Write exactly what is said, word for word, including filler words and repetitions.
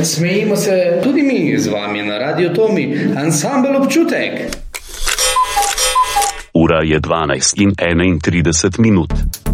Smejimo se tudi mi z vami na Radio Tomi, ansambel Občutek. Ura je dvanajst in enaintrideset minut.